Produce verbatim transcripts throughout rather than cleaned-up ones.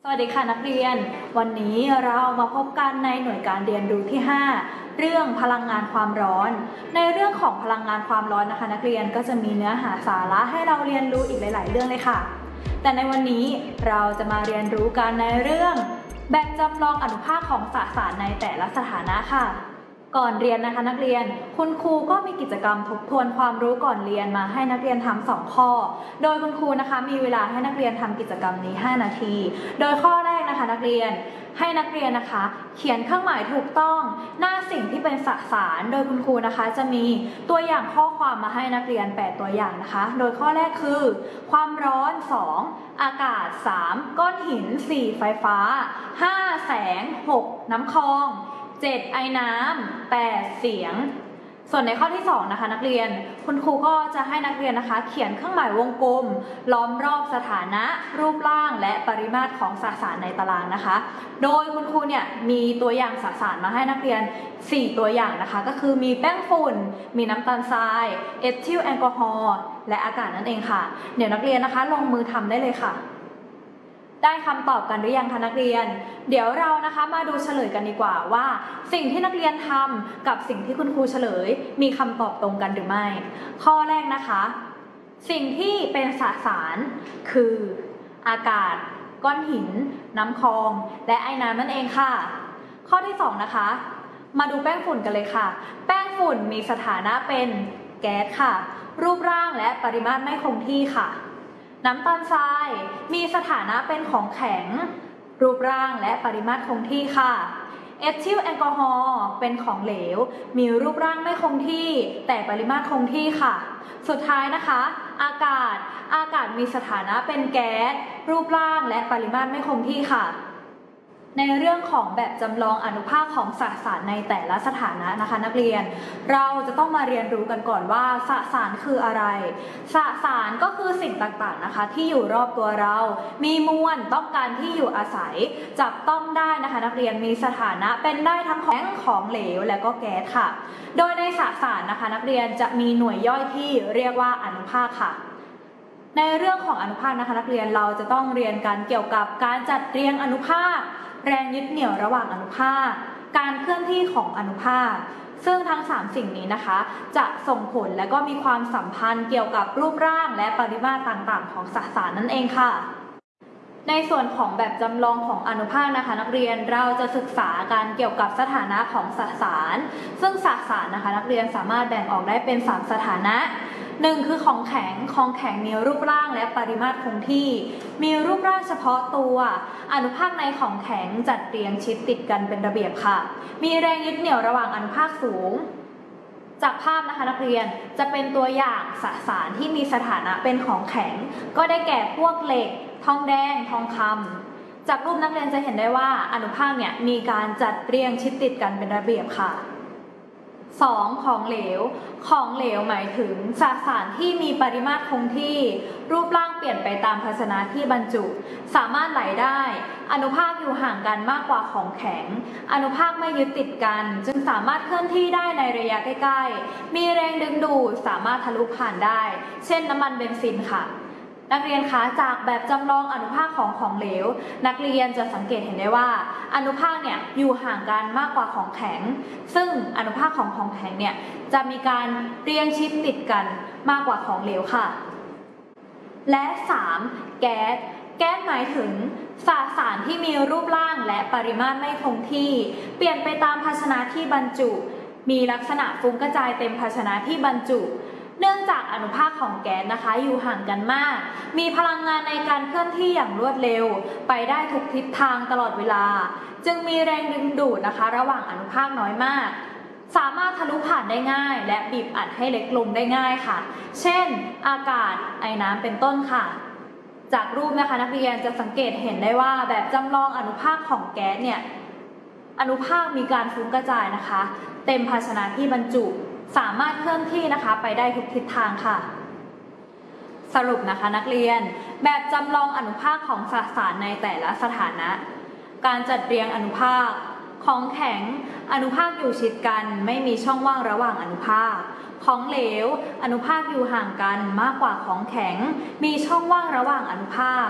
สวัสดีค่ะนักเรียนวันนี้เรามาพบกันในหน่วยการเรียนรู้ที่ห้าเรื่องพลังงานความร้อนในเรื่องของพลังงานความร้อนนะคะนักเรียนก็จะมีเนื้อหาสาระให้เราเรียนรู้อีกหลายๆเรื่องเลยค่ะแต่ในวันนี้เราจะมาเรียนรู้กันในเรื่องแบบจำลองอนุภาคของสสารในแต่ละสถานะค่ะก่อนเรียนนะคะนักเรียนคุณครูก็มีกิจกรรมทบทวนความรู้ก่อนเรียนมาให้นักเรียนทำสองข้อโดยคุณครูนะคะมีเวลาให้นักเรียนทำกิจกรรมนี้ห้านาทีโดยข้อแรกนะคะนักเรียนให้นักเรียนนะคะเขียนเครื่องหมายถูกต้องหน้าสิ่งที่เป็นสสารโดยคุณครูนะคะจะมีตัวอย่างข้อความมาให้นักเรียนแปดตัวอย่างนะคะโดยข้อแรกคือความร้อนสองอากาศสามก้อนหินสี่ไฟฟ้าห้าแสงหกน้ำคลองเจ็ดไอน้ำแปดเสียงส่วนในข้อที่สองนะคะนักเรียนคุณครูก็จะให้นักเรียนนะคะเขียนเครื่องหมายวงกลมล้อมรอบสถานะรูปร่างและปริมาตรของสสารในตารางนะคะโดยคุณครูเนี่ยมีตัวอย่างสสารมาให้นักเรียนสี่ตัวอย่างนะคะก็คือมีแป้งฝุ่นมีน้ำตาลทรายเอทิลแอลกอฮอล์และอากาศนั่นเองค่ะเดี๋ยวนักเรียนนะคะลงมือทำได้เลยค่ะได้คำตอบกันหรือยังคะนักเรียนเดี๋ยวเรานะคะมาดูเฉลยกันดีกว่าว่าสิ่งที่นักเรียนทำกับสิ่งที่คุณครูเฉลยมีคำตอบตรงกันหรือไม่ข้อแรกนะคะสิ่งที่เป็นสสารคืออากาศก้อนหินน้ำคลองและไอน้ำนั่นเองค่ะข้อที่สองนะคะมาดูแป้งฝุ่นกันเลยค่ะแป้งฝุ่นมีสถานะเป็นแก๊สค่ะรูปร่างและปริมาตรไม่คงที่ค่ะน้ำตาลทรายมีสถานะเป็นของแข็งรูปร่างและปริมาตรคงที่ค่ะเอทิลแอลกอฮอล์เป็นของเหลวมีรูปร่างไม่คงที่แต่ปริมาตรคงที่ค่ะสุดท้ายนะคะอากาศอากาศมีสถานะเป็นแก๊สรูปร่างและปริมาตรไม่คงที่ค่ะในเรื่องของแบบจำลองอนุภาคของสสารในแต่ละสถานะนะคะนักเรียนเราจะต้องมาเรียนรู้กันก่อนว่าสสารคืออะไรสสารก็คือสิ่งต่างๆนะคะที่อยู่รอบตัวเรามีมวลต้องการที่อยู่อาศัยจับต้องได้นะคะนักเรียนมีสถานะเป็นได้ทั้งของของเหลวและก็แก๊สค่ะโดยในสสารนะคะนักเรียนจะมีหน่วยย่อยที่เรียกว่าอนุภาคค่ะในเรื่องของอนุภาคนะคะนักเรียนเราจะต้องเรียนกันเกี่ยวกับการจัดเรียงอนุภาคแรงยึดเหนี่ยวระหว่างอนุภาคการเคลื่อนที่ของอนุภาคซึ่งทั้งสามสิ่งนี้นะคะจะส่งผลและก็มีความสัมพันธ์เกี่ยวกับรูปร่างและปริมาตรต่างๆของสสารนั่นเองค่ะในส่วนของแบบจำลองของอนุภาคนะคะนักเรียนเราจะศึกษาการเกี่ยวกับสถานะของสสารซึ่งสสารนะคะนักเรียนสามารถแบ่งออกได้เป็นสามสถานะหนึ่งคือของแข็งของแข็งมีรูปร่างและปริมาตรคงที่มีรูปร่างเฉพาะตัวอนุภาคในของแข็งจัดเรียงชิดติดกันเป็นระเบียบค่ะมีแรงยึดเหนี่ยวระหว่างอนุภาคสูงจากภาพนะคะนักเรียนจะเป็นตัวอย่างสสารที่มีสถานะเป็นของแข็งก็ได้แก่พวกเหล็กทองแดงทองคำจากรูปนักเรียนจะเห็นได้ว่าอนุภาคเนี่ยมีการจัดเรียงชิดติดกันเป็นระเบียบค่ะสองของเหลวของเหลวหมายถึงสสารที่มีปริมาตรคงที่รูปร่างเปลี่ยนไปตามภาชนะที่บรรจุสามารถไหลได้อนุภาคอยู่ห่างกันมากกว่าของแข็งอนุภาคไม่ยึดติดกันจึงสามารถเคลื่อนที่ได้ในระยะใกล้ๆมีแรงดึงดูดสามารถทะลุผ่านได้เช่นน้ำมันเบนซินค่ะนักเรียนคะจากแบบจำลองอนุภาคของของเหลวนักเรียนจะสังเกตเห็นได้ว่าอนุภาคเนี่ยอยู่ห่างกันมากกว่าของแข็งซึ่งอนุภาคของของแข็งเนี่ยจะมีการเรียงชิดติดกันมากกว่าของเหลวค่ะและสามแก๊สแก๊สหมายถึงสสารที่มีรูปร่างและปริมาตรไม่คงที่เปลี่ยนไปตามภาชนะที่บรรจุมีลักษณะฟุ้งกระจายเต็มภาชนะที่บรรจุเนื่องจากอนุภาคของแก๊สนะคะอยู่ห่างกันมากมีพลังงานในการเคลื่อนที่อย่างรวดเร็วไปได้ทุกทิศทางตลอดเวลาจึงมีแรงดึงดูดนะคะระหว่างอนุภาคน้อยมากสามารถทะลุผ่านได้ง่ายและบีบอัดให้เล็กลงได้ง่ายค่ะเช่นอากาศไอน้ำเป็นต้นค่ะจากรูปนะคะนักเรียนจะสังเกตเห็นได้ว่าแบบจำลองอนุภาคของแก๊สเนี่ยอนุภาคมีการฟุ้งกระจายนะคะเต็มภาชนะที่บรรจุสามารถเคลื่อนที่นะคะไปได้ทุกทิศทางค่ะสรุปนะคะนักเรียนแบบจำลองอนุภาคของสสารในแต่ละสถานะการจัดเรียงอนุภาคของแข็งอนุภาคอยู่ชิดกันไม่มีช่องว่างระหว่างอนุภาคของเหลวอนุภาคอยู่ห่างกันมากกว่าของแข็งมีช่องว่างระหว่างอนุภาค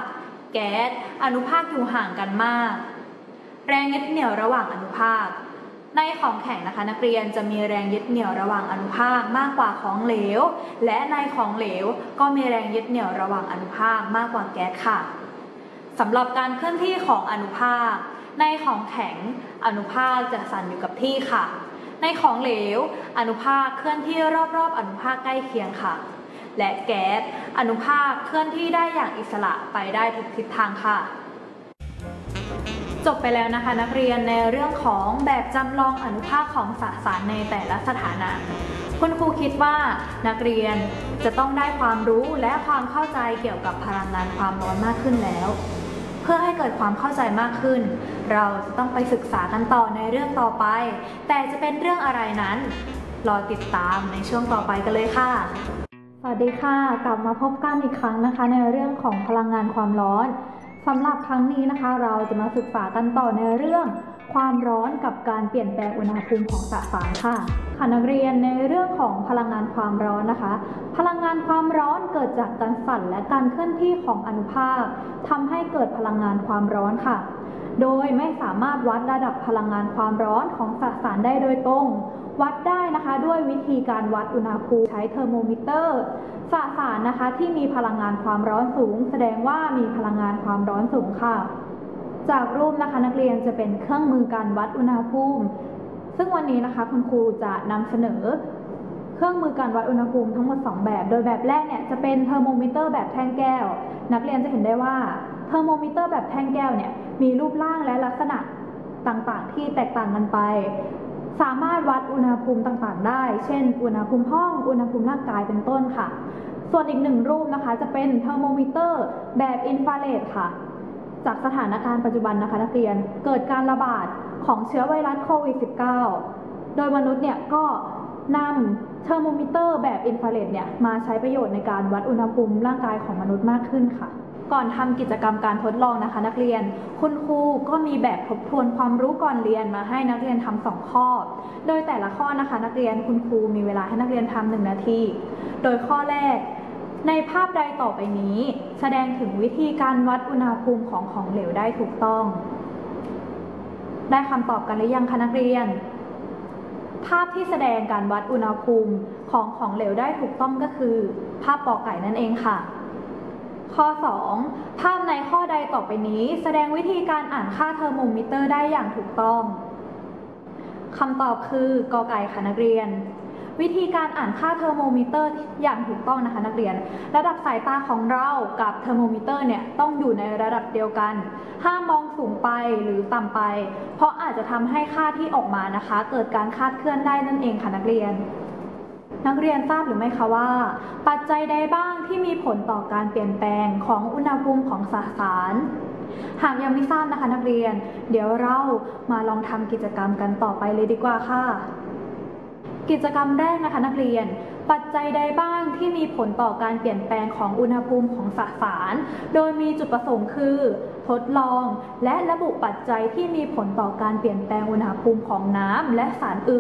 แก๊สอนุภาคอยู่ห่างกันมากแรงยึดเหนี่ยวระหว่างอนุภาคในของแข็งนะคะนักเรียนจะมีแรงยึดเหนี่ยวระหว่างอนุภาคมากกว่าของเหลวและในของเหลวก็มีแรงยึดเหนี่ยวระหว่างอนุภาคมากกว่าแก๊สค่ะสำหรับการเคลื่อนที่ของอนุภาคในของแข็งอนุภาคจะสั่นอยู่กับที่ค่ะในของเหลวอนุภาคเคลื่อนที่รอบๆอนุภาคใกล้เคียงค่ะและแก๊สอนุภาคเคลื่อนที่ได้อย่างอิสระไปได้ทุกทิศทางค่ะจบไปแล้วนะคะนักเรียนในเรื่องของแบบจำลองอนุภาคของสสารในแต่ละสถานะคุณครูคิดว่านักเรียนจะต้องได้ความรู้และความเข้าใจเกี่ยวกับพลังงานความร้อนมากขึ้นแล้วเพื่อให้เกิดความเข้าใจมากขึ้นเราจะต้องไปศึกษากันต่อในเรื่องต่อไปแต่จะเป็นเรื่องอะไรนั้นรอติดตามในช่วงต่อไปกันเลยค่ะสวัสดีค่ะกลับมาพบกันอีกครั้งนะคะในเรื่องของพลังงานความร้อนสำหรับครั้งนี้นะคะเราจะมาศึกษากันต่อในเรื่องความร้อนกับการเปลี่ยนแปลงอุณหภูมิของสสารค่ะค่ะนักเรียนในเรื่องของพลังงานความร้อนนะคะพลังงานความร้อนเกิดจากการสั่นและการเคลื่อนที่ของอนุภาคทำให้เกิดพลังงานความร้อนค่ะโดยไม่สามารถวัดระดับพลังงานความร้อนของสสารได้โดยตรงวัดได้นะคะด้วยวิธีการวัดอุณหภูมิใช้เทอร์โมมิเตอร์สสารนะคะที่มีพลังงานความร้อนสูงแสดงว่ามีพลังงานความร้อนสูงค่ะจากรูปนะคะนักเรียนจะเป็นเครื่องมือการวัดอุณหภูมิซึ่งวันนี้นะคะคุณครูจะนำเสนอเครื่องมือการวัดอุณหภูมิทั้งหมดสองแบบโดยแบบแรกเนี่ยจะเป็นเทอร์โมมิเตอร์แบบแท่งแก้วนักเรียนจะเห็นได้ว่าเทอร์โมมิเตอร์แบบแท่งแก้วเนี่ยมีรูปร่างและลักษณะต่างๆที่แตกต่างกันไปสามารถวัดอุณหภูมิต่างๆได้เช่นอุณหภูมิห้องอุณหภูมิร่างกายเป็นต้นค่ะส่วนอีกหนึ่งรูปนะคะจะเป็นเทอร์โมมิเตอร์แบบอินฟราเรดค่ะจากสถานการณ์ปัจจุบันนะคะนักเรียนเกิดการระบาดของเชื้อไวรัสโควิด สิบเก้า โดยมนุษย์เนี่ยก็นำเทอร์โมมิเตอร์แบบอินฟราเรดเนี่ยมาใช้ประโยชน์ในการวัดอุณหภูมิร่างกายของมนุษย์มากขึ้นค่ะก่อนทำกิจกรรมการทดลองนะคะนักเรียนคุณครูก็มีแบบทบทวนความรู้ก่อนเรียนมาให้นักเรียนทำสองข้อโดยแต่ละข้อนะคะนักเรียนคุณครูมีเวลาให้นักเรียนทำหนึ่งนาทีโดยข้อแรกในภาพใดต่อไปนี้แสดงถึงวิธีการวัดอุณหภูมิของของเหลวได้ถูกต้องได้คำตอบกันหรือยังคะนักเรียนภาพที่แสดงการวัดอุณหภูมิของของเหลวได้ถูกต้องก็คือภาพปอไก่นั่นเองค่ะข้อสองภาพในข้อใดต่อไปนี้แสดงวิธีการอ่านค่าเทอร์โมมิเตอร์ได้อย่างถูกต้องคำตอบคือกอไก่ค่ะนักเรียนวิธีการอ่านค่าเทอร์โมมิเตอร์อย่างถูกต้องนะคะนักเรียนระดับสายตาของเรากับเทอร์โมมิเตอร์เนี่ยต้องอยู่ในระดับเดียวกันห้ามมองสูงไปหรือต่ำไปเพราะอาจจะทำให้ค่าที่ออกมานะคะเกิดการคลาดเคลื่อนได้นั่นเองค่ะนักเรียนนักเรียนทราบหรือไม่คะว่าปัจจัยใดบ้างที่มีผลต่อการเปลี่ยนแปลงของอุณหภูมิของสสารหากยังไม่ทราบนะคะนักเรียนเดี๋ยวเรามาลองทำกิจกรรมกันต่อไปเลยดีกว่าค่ะกิจกรรมแรกนะคะนักเรียนปัจจัยใดบ้างที่มีผลต่อการเปลี่ยนแปลงของอุณหภูมิของสสารโดยมีจุดประสงค์คือทดลองและระบุปัจจัยที่มีผลต่อการเปลี่ยนแปลงอุณหภูมิของน้ำและสารอื่น